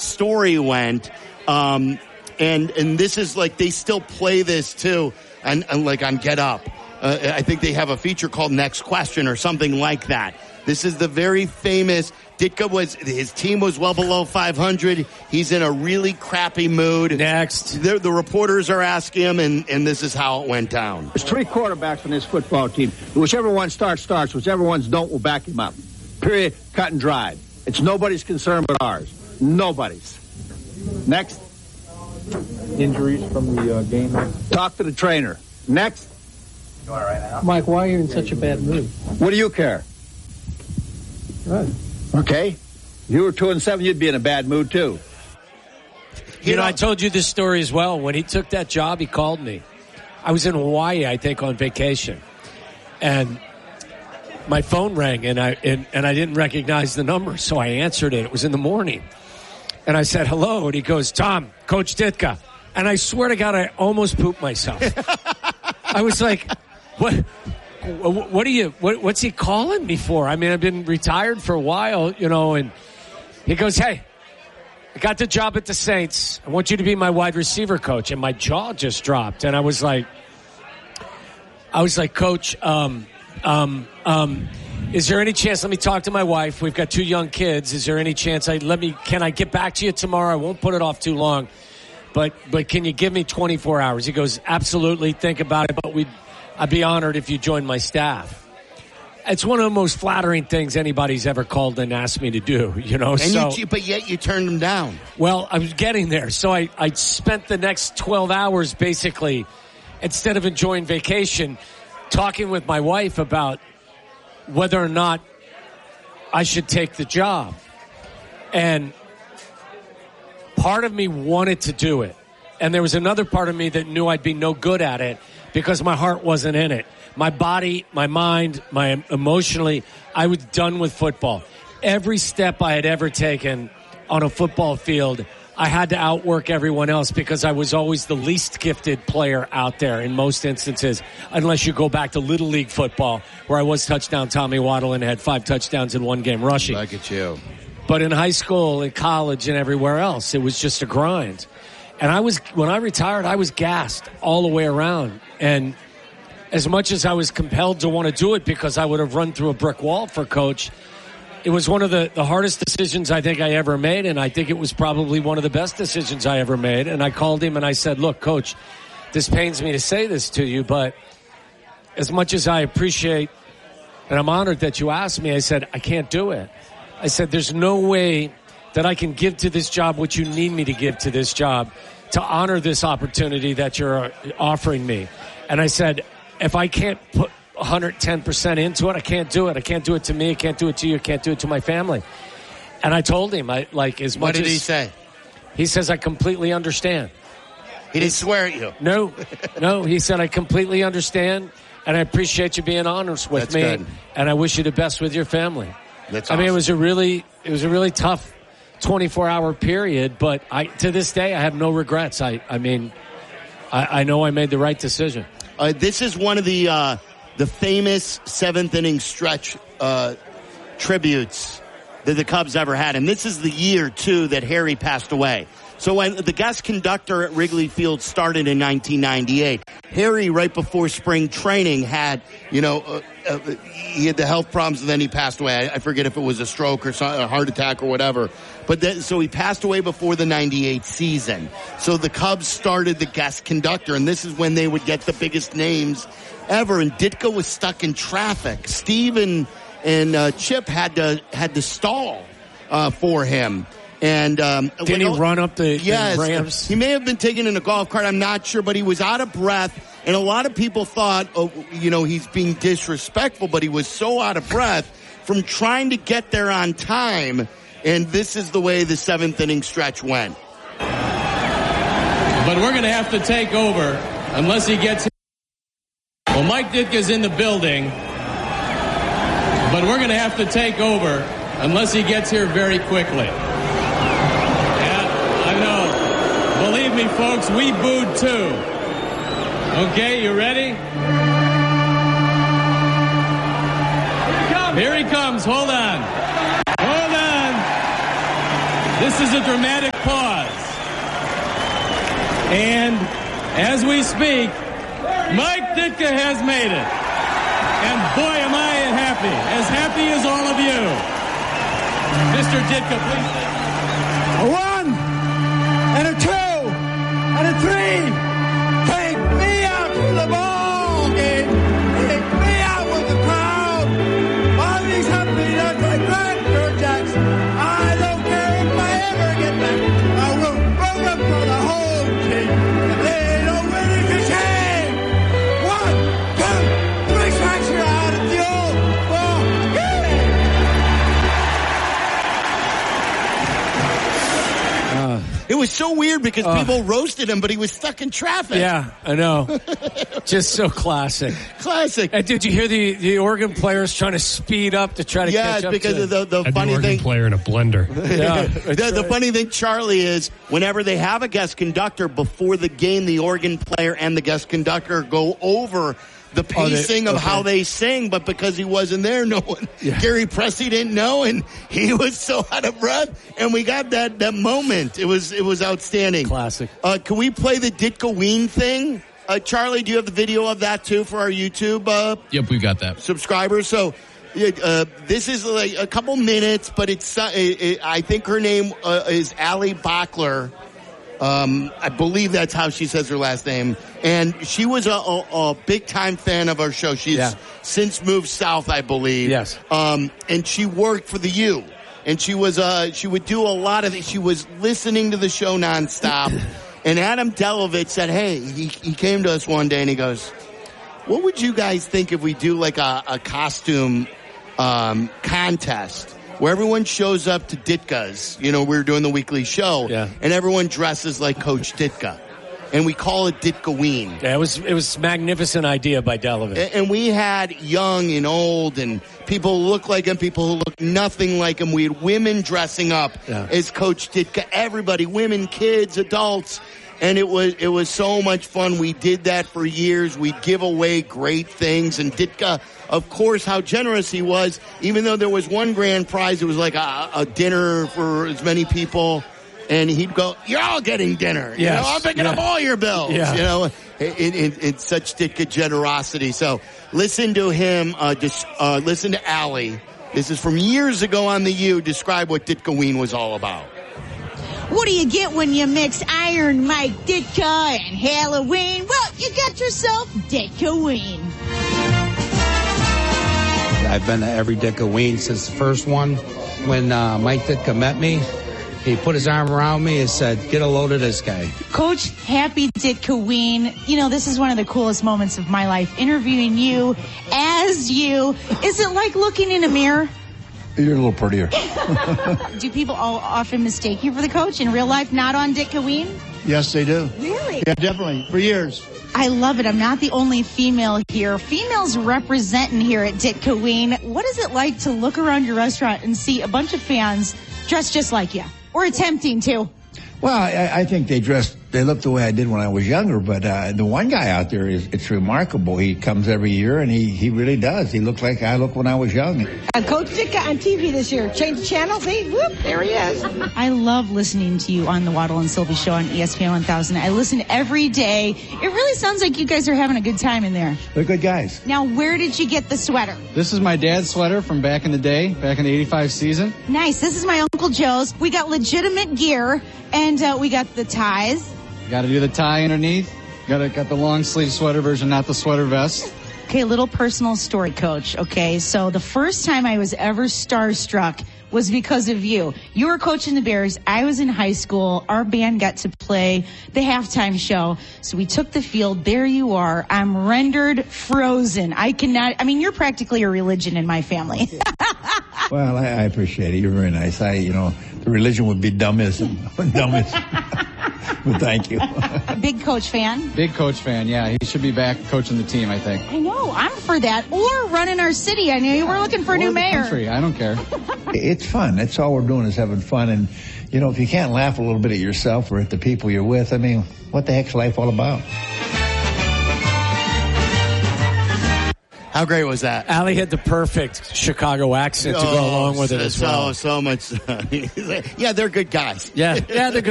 story went. And this is like, they still play this too, and like on Get Up. I think they have a feature called Next Question or something like that. This is the very famous, his team was well below 500. He's in a really crappy mood. Next. The reporters are asking him, and this is how it went down. There's 3 quarterbacks on this football team. Whichever one starts. Whichever ones don't, will back him up. Period. Cut and dried. It's nobody's concern but ours. Nobody's. Next. Injuries from the game. Talk to the trainer. Next. You all right now? Mike, why are you in such a bad mood? What do you care? Good. Okay. If you were 2-7, you'd be in a bad mood too. You know, I told you this story as well. When he took that job, he called me. I was in Hawaii, I think, on vacation. And my phone rang, and I didn't recognize the number, so I answered it. It was in the morning. And I said, hello. And he goes, Tom, Coach Ditka. And I swear to God, I almost pooped myself. I was like, what's he calling me for? I mean, I've been retired for a while, you know, and he goes, hey, I got the job at the Saints. I want you to be my wide receiver coach. And my jaw just dropped. And I was like, Coach, is there any chance, let me talk to my wife. We've got 2 young kids. Is there any chance can I get back to you tomorrow? I won't put it off too long. But can you give me 24 hours? He goes, absolutely, think about it, but I'd be honored if you joined my staff. It's one of the most flattering things anybody's ever called and asked me to do, you know. But yet you turned him down. Well, I was getting there. So I spent the next 12 hours basically, instead of enjoying vacation, talking with my wife about whether or not I should take the job. And part of me wanted to do it. And there was another part of me that knew I'd be no good at it because my heart wasn't in it. My body, my mind, my emotionally, I was done with football. Every step I had ever taken on a football field, I had to outwork everyone else because I was always the least gifted player out there in most instances, unless you go back to Little League football, where I was touchdown Tommy Waddle and had 5 touchdowns in 1 game rushing. Look at you. But in high school, in college, and everywhere else, it was just a grind. And when I retired, I was gassed all the way around. And as much as I was compelled to want to do it because I would have run through a brick wall for Coach, it was one of the hardest decisions I think I ever made, and I think it was probably one of the best decisions I ever made. And I called him and I said, look, Coach, this pains me to say this to you, but as much as I appreciate and I'm honored that you asked me, I said, I can't do it. I said, there's no way that I can give to this job what you need me to give to this job to honor this opportunity that you're offering me. And I said, if I can't put 110% into it, I can't do it. I can't do it to me. I can't do it to you. I can't do it to my family. And I told him, as much as... What did he say? He says, I completely understand. He didn't swear at you? No. He said, I completely understand, and I appreciate you being honest with That's me. Good. And I wish you the best with your family. That's awesome. I mean, it was a really tough 24-hour period, but to this day, I have no regrets. I know I made the right decision. This is one of the famous 7th inning stretch tributes that the Cubs ever had. And this is the year, too, that Harry passed away. So when the guest conductor at Wrigley Field started in 1998, Harry, right before spring training, had, he had the health problems, and then he passed away. I forget if it was a stroke or a heart attack or whatever. So he passed away before the 98 season. So the Cubs started the guest conductor, and this is when they would get the biggest names ever. And Ditka was stuck in traffic. Steve and Chip had to stall for him. And did he run up the ramps? He may have been taken in a golf cart. I'm not sure, but he was out of breath. And a lot of people thought, he's being disrespectful, but he was so out of breath from trying to get there on time. And this is the way the 7th inning stretch went. But we're going to have to take over unless he gets... Well, Mike Ditka's in the building, but we're going to have to take over unless he gets here very quickly. I know. Believe me, folks, we booed too. Okay, you ready? Here he comes. Hold on. This is a dramatic pause. And as we speak, Mike Ditka has made it. And boy, am I happy as all of you. Mr. Ditka, please. A 1 and a 2 and a 3. Take me out to the ball game. Take me out with the crowd. All these happy nuts like Grant Jackson. I don't care if I ever get back. I will roll up for the whole team. If they don't win, it's a shame. 1, 2, 3 strikes, you're out at the old ball game. It was so weird because people roasted him, but he was stuck in traffic. Yeah, I know. Just so classic. Classic. And did you hear the Oregon players trying to speed up to try to catch up? Because of the funny Oregon thing. player in a blender. Yeah, The funny thing, Charlie, is whenever they have a guest conductor before the game, the Oregon player and the guest conductor go over the pacing of how they sing, but because he wasn't there, no one, Gary Pressey didn't know, and he was so out of breath, and we got that moment. It was outstanding. Classic. Can we play the Ditka Ween thing? Charlie, do you have the video of that too for our YouTube? Yep, we got that. Subscribers. So this is like a couple minutes, but I think her name is Allie Bachler. I believe that's how she says her last name. And she was a big-time fan of our show. She's since moved south, I believe. Yes. And she worked for the U. And she would do a lot of it. She was listening to the show nonstop. And Adam Delovitz said, hey, he came to us one day and he goes, what would you guys think if we do like a costume contest where everyone shows up to Ditka's? You know, we were doing the weekly show, and everyone dresses like Coach Ditka. And we call it Ditka Ween. Yeah, it was a magnificent idea by Delovitz. And we had young and old and people who look like him, people who look nothing like him. We had women dressing up as Coach Ditka. Everybody, women, kids, adults. And it was so much fun. We did that for years. We'd give away great things. And Ditka, of course, how generous he was. Even though there was one grand prize, it was like a dinner for as many people. And he'd go, you're all getting dinner. You know, I'm picking up all your bills. Yeah. You know, it's such Ditka generosity. So listen to him. Listen to Allie. This is from years ago on the U. Describe what Ditka Ween was all about. What do you get when you mix Iron Mike Ditka and Halloween? Well, you got yourself Ditka Ween. I've been to every Ditka Ween since the first one. When Mike Ditka met me, he put his arm around me and said, get a load of this guy. Coach, happy Ditka Ween. You know, this is one of the coolest moments of my life, interviewing you as you. Is it like looking in a mirror? You're a little prettier. Do people all often mistake you for the coach in real life, not on Ditka Ween? Yes, they do. Really? Yeah, definitely. For years. I love it. I'm not the only female here. Females representing here at Ditka Ween. What is it like to look around your restaurant and see a bunch of fans dressed just like you? Or attempting to? Well, I think they look the way I did when I was younger, but the one guy out there, it's remarkable. He comes every year, and he really does. He looks like I look when I was young. Coach Ditka on TV this year. Change the channel, see? Whoop, there he is. I love listening to you on the Waddle and Sylvie show on ESPN 1000. I listen every day. It really sounds like you guys are having a good time in there. They're good guys. Now, where did you get the sweater? This is my dad's sweater from back in the day, back in the 85 season. Nice. This is my Uncle Joe's. We got legitimate gear, and we got the ties. Got to do the tie underneath. Got the long sleeve sweater version, not the sweater vest. Okay, a little personal story, Coach. Okay, so the first time I was ever starstruck was because of you. You were coaching the Bears. I was in high school. Our band got to play the halftime show. So we took the field. There you are. I'm rendered frozen. You're practically a religion in my family. Well, I appreciate it. You're very nice. The religion would be dumbest. But thank you. Big Coach fan? Big Coach fan, yeah. He should be back coaching the team, I think. I know. I'm for that. Or running our city. I know you were looking for a new mayor. Country. I don't care. It's fun. That's all we're doing is having fun. And, if you can't laugh a little bit at yourself or at the people you're with, what the heck's life all about? How great was that? Allie had the perfect Chicago accent to go along with it as well. So much. Yeah, they're good guys. Yeah, they're good